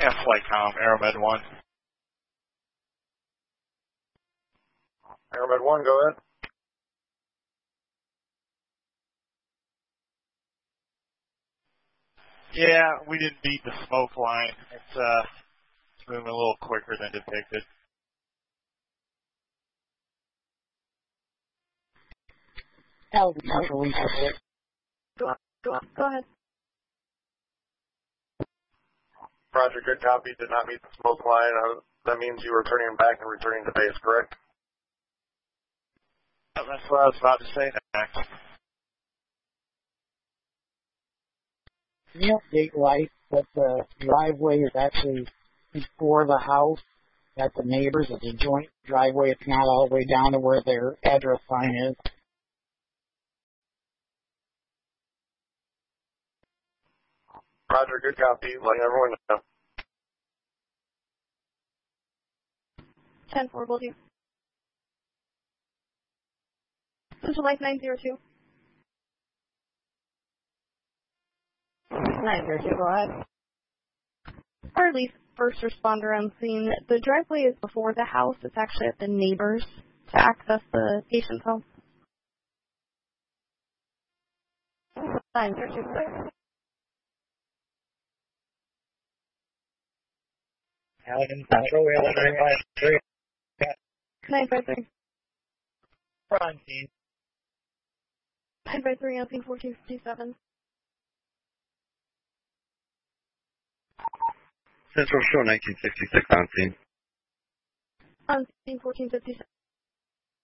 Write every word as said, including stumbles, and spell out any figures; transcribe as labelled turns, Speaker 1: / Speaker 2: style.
Speaker 1: Yeah, flight comm, Aeromed one.
Speaker 2: Aeromed one, go ahead.
Speaker 1: Yeah, we didn't beat the smoke line. It's, uh, it's moving a little quicker than depicted.
Speaker 3: That would be central research.
Speaker 4: Go on, go on, go ahead.
Speaker 2: Roger, good copy. Did not meet the smoke line. Uh, that means you were turning back and returning to base, correct?
Speaker 1: Oh, that's what I was about to say next.
Speaker 3: Can you update light that the driveway is actually before the house at the neighbors? It's a joint driveway. It's not all the way down to where their address sign is.
Speaker 2: Roger, good copy. Letting everyone know.
Speaker 4: ten four, will do. Central Life nine zero two.
Speaker 5: nine zero two, go ahead.
Speaker 4: Or at least first responder on scene. The driveway is before the house. It's actually at the neighbors to access the patient's home.
Speaker 5: nine zero two, six.
Speaker 3: Halligan Central, we have a nine five three.
Speaker 4: nine five three.
Speaker 3: Front team.
Speaker 4: nine five three on scene fourteen fifty-seven.
Speaker 6: Central Show nineteen sixty-six on scene.
Speaker 4: On scene fourteen fifty-seven.